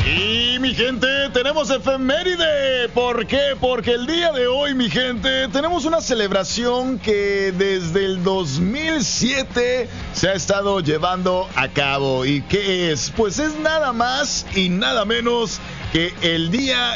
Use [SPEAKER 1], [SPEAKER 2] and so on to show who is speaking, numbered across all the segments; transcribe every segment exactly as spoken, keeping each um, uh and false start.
[SPEAKER 1] Y mi gente, tenemos efeméride. ¿Por qué? Porque el día de hoy, mi gente, tenemos una celebración que desde el dos mil siete se ha estado llevando a cabo. ¿Y qué es? Pues es nada más y nada menos que el Día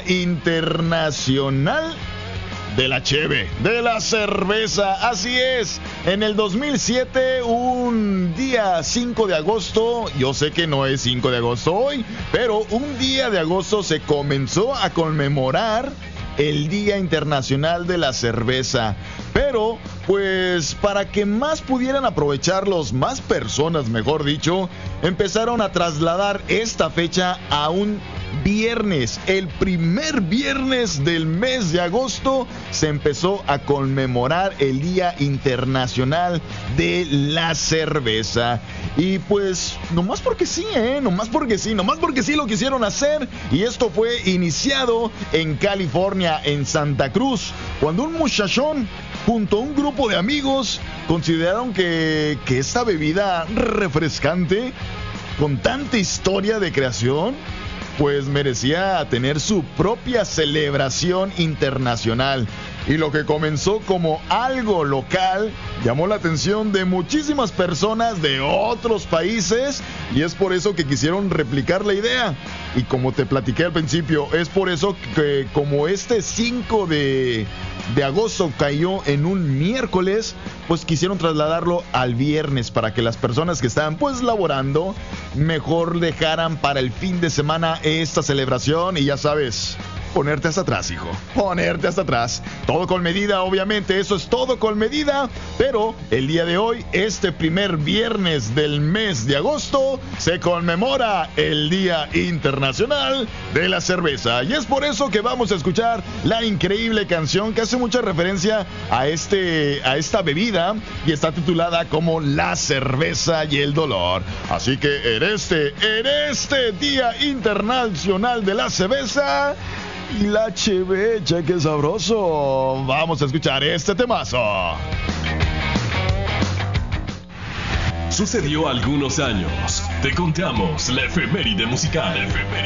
[SPEAKER 1] Internacional de la cheve, de la cerveza. Así es, en el dos mil siete, un día cinco de agosto, yo sé que no es cinco de agosto hoy, pero un día de agosto se comenzó a conmemorar el Día Internacional de la Cerveza. Pero, pues, para que más pudieran aprovecharlos, más personas, mejor dicho, empezaron a trasladar esta fecha a un viernes. El primer viernes del mes de agosto se empezó a conmemorar el Día Internacional de la Cerveza. Y pues, nomás porque sí, ¿eh? Nomás porque sí, nomás porque sí lo quisieron hacer. Y esto fue iniciado en California, en Santa Cruz, cuando un muchachón junto a un grupo de amigos consideraron que, que esta bebida refrescante, con tanta historia de creación, pues merecía tener su propia celebración internacional. Y lo que comenzó como algo local llamó la atención de muchísimas personas de otros países, y es por eso que quisieron replicar la idea. Y como te platiqué al principio, es por eso que como este cinco de agosto cayó en un miércoles, pues quisieron trasladarlo al viernes para que las personas que estaban pues laborando mejor dejaran para el fin de semana esta celebración. Y ya sabes, ponerte hasta atrás, hijo. Ponerte hasta atrás. Todo con medida, obviamente. Eso es todo con medida. Pero el día de hoy, este primer viernes del mes de agosto, se conmemora el Día Internacional de la Cerveza. Y es por eso que vamos a escuchar la increíble canción que hace mucha referencia a, este, a esta bebida. Y está titulada como La Cerveza y el Dolor. Así que en este, en este Día Internacional de la Cerveza y la cheve, cheque sabroso, vamos a escuchar este temazo.
[SPEAKER 2] Sucedió algunos años. Te contamos la efeméride musical.